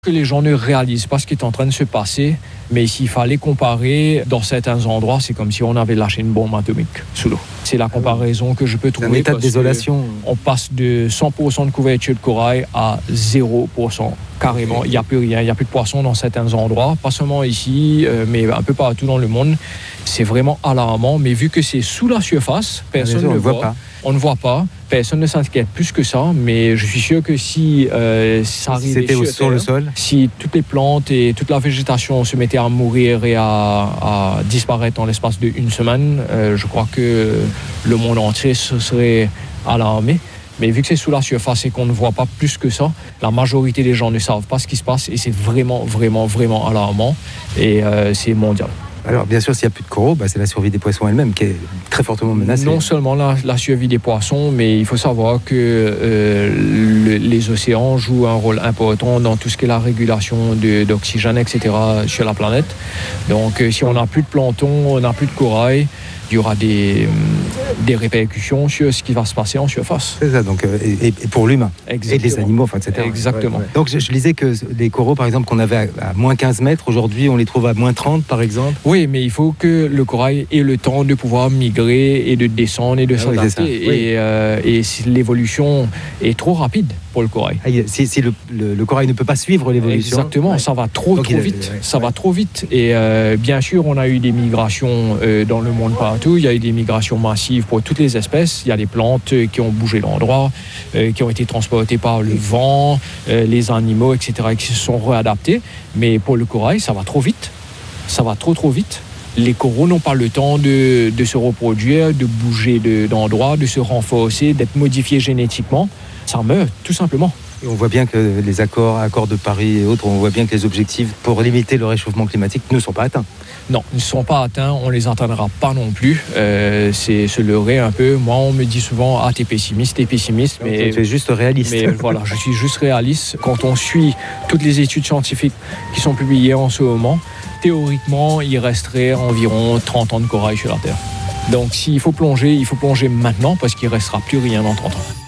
Que les gens ne réalisent pas ce qui est en train de se passer, mais s'il fallait comparer, dans certains endroits, c'est comme si on avait lâché une bombe atomique sous l'eau. C'est la comparaison que je peux trouver. Un état de désolation. On passe de 100% de couverture de corail à 0%. Carrément, il n'y a plus rien, il n'y a plus de poissons dans certains endroits, pas seulement ici, mais un peu partout dans le monde. C'est vraiment alarmant, mais vu que c'est sous la surface, personne ne le voit pas. On ne voit pas, personne ne s'inquiète plus que ça, mais je suis sûr que si ça arrivait sur le sol, si toutes les plantes et toute la végétation se mettaient à mourir et à disparaître dans l'espace d'une semaine, je crois que le monde entier serait alarmé. Mais vu que c'est sous la surface et qu'on ne voit pas plus que ça, la majorité des gens ne savent pas ce qui se passe et c'est vraiment, vraiment, vraiment alarmant et c'est mondial. Alors bien sûr, s'il n'y a plus de coraux, c'est la survie des poissons elle-même qui est très fortement menacée. Non seulement la survie des poissons, mais il faut savoir que les océans jouent un rôle important dans tout ce qui est la régulation d'oxygène, etc. sur la planète. Donc si on n'a plus de plancton, on n'a plus de corail, il y aura des répercussions sur ce qui va se passer en surface. C'est ça, donc, et pour l'humain. Exactement. Et les animaux, etc. Exactement. Ouais. Donc je lisais que les coraux, par exemple, qu'on avait à moins 15 mètres, aujourd'hui on les trouve à moins 30, par exemple. Oui, mais il faut que le corail ait le temps de pouvoir migrer et de descendre et de s'adapter. Oui, et si l'évolution est trop rapide pour le corail. Si le corail ne peut pas suivre l'évolution. Exactement, ça va trop vite. Ça va trop vite. Et bien sûr, on a eu des migrations dans le monde partout. Il y a eu des migrations massives pour toutes les espèces. Il y a des plantes qui ont bougé d'endroit, qui ont été transportées par le vent, les animaux, etc., qui se sont réadaptés. Mais pour le corail, ça va trop vite. Ça va trop vite. Les coraux n'ont pas le temps de se reproduire, de bouger d'endroit, de se renforcer, d'être modifiés génétiquement. Ça meurt, tout simplement. Et on voit bien que les accords de Paris et autres, on voit bien que les objectifs pour limiter le réchauffement climatique ne sont pas atteints. Non, ils ne sont pas atteints, on ne les atteindra pas non plus. C'est se leurrer un peu. Moi, on me dit souvent « Ah, t'es pessimiste. » Mais tu es juste réaliste. Mais voilà, je suis juste réaliste. Quand on suit toutes les études scientifiques qui sont publiées en ce moment, théoriquement, il resterait environ 30 ans de corail sur la Terre. Donc s'il faut plonger, il faut plonger maintenant parce qu'il ne restera plus rien dans 30 ans.